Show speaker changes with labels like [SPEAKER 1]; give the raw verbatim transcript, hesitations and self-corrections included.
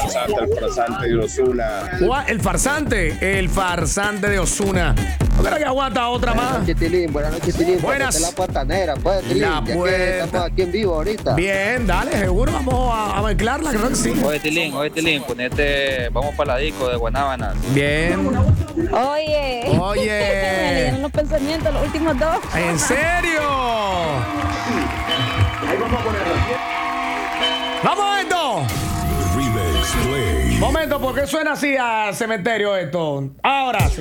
[SPEAKER 1] farsante, el farsante de Ozuna.
[SPEAKER 2] El farsante, el farsante de Ozuna. ¿No crees que aguanta otra
[SPEAKER 3] Buenas
[SPEAKER 2] más?
[SPEAKER 3] noches, Tilín. Buenas noches, Tilín.
[SPEAKER 2] Buenas.
[SPEAKER 3] Ponete la patanera, pues, Tilín.
[SPEAKER 2] La
[SPEAKER 3] Ya que
[SPEAKER 2] puerta.
[SPEAKER 3] estamos aquí en vivo ahorita.
[SPEAKER 2] Bien, dale, seguro vamos a, a mezclarla, creo que sí.
[SPEAKER 4] Oye, Tilín, oye, Tilín, ponete, vamos para la disco de Guanábana.
[SPEAKER 2] Bien.
[SPEAKER 5] Oye. Me
[SPEAKER 2] Oye.
[SPEAKER 5] leyeron los pensamientos, los últimos dos.
[SPEAKER 2] ¿En serio? ¡Vamos esto!
[SPEAKER 6] Remix Play.
[SPEAKER 2] Momento, ¿por qué suena así a cementerio esto? Ahora sí.